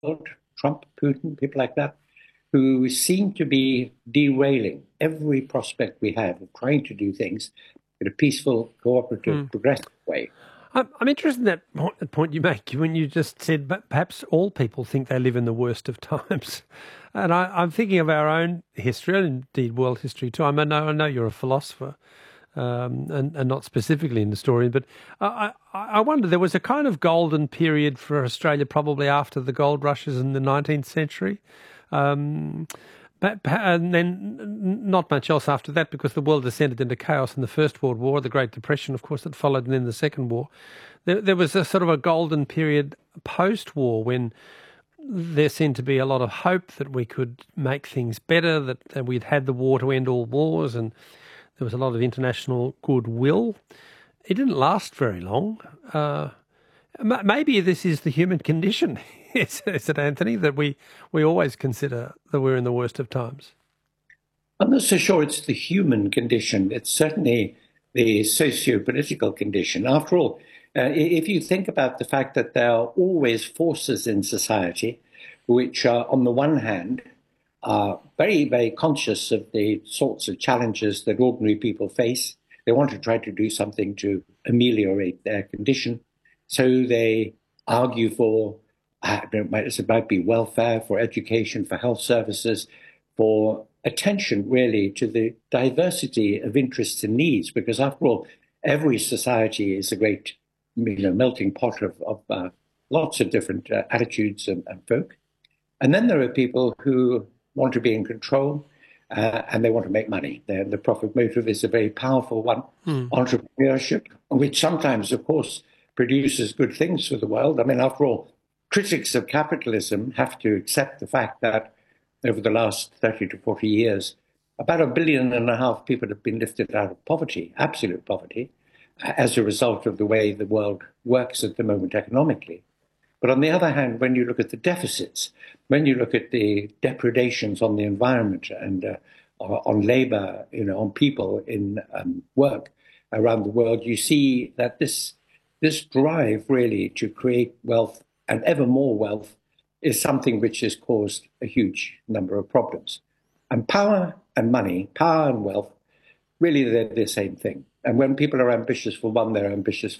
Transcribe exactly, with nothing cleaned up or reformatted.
Trump, Putin, people like that, who seem to be derailing every prospect we have of trying to do things in a peaceful, cooperative, Mm. progressive way. I'm, I'm interested in that point, the point you make when you just said, but perhaps all people think they live in the worst of times. And I, I'm thinking of our own history, and indeed world history too. I, mean, I know, I know you're a philosopher, um, and, and not specifically an historian, but I, I, I wonder, there was a kind of golden period for Australia probably after the gold rushes in the nineteenth century. Um, but, and then not much else after that, because the world descended into chaos in the First World War, the Great Depression, of course, that followed, and then the Second War. There, there was a sort of a golden period post-war when there seemed to be a lot of hope that we could make things better, that, that we'd had the war to end all wars, and there was a lot of international goodwill. It didn't last very long. Uh, maybe this is the human condition. Is, is it, Anthony, that we, we always consider that we're in the worst of times? I'm not so sure it's the human condition. It's certainly the socio-political condition. After all, uh, if you think about the fact that there are always forces in society which are, on the one hand, are very, very conscious of the sorts of challenges that ordinary people face. They want to try to do something to ameliorate their condition. So they argue for, uh, it might be welfare, for education, for health services, for attention really to the diversity of interests and needs, because after all, every society is a great you know, melting pot of, of uh, lots of different uh, attitudes and, and folk. And then there are people who want to be in control uh, and they want to make money. They're, the profit motive is a very powerful one. Mm. Entrepreneurship, which sometimes, of course, produces good things for the world. I mean, after all, critics of capitalism have to accept the fact that over the last thirty to forty years, about a billion and a half people have been lifted out of poverty, absolute poverty, as a result of the way the world works at the moment economically. But on the other hand, when you look at the deficits, when you look at the depredations on the environment and uh, on labor, you know, on people in um, work around the world, you see that this this drive really to create wealth and ever more wealth is something which has caused a huge number of problems. And power and money, power and wealth, really they're the same thing. And when people are ambitious for one, they're ambitious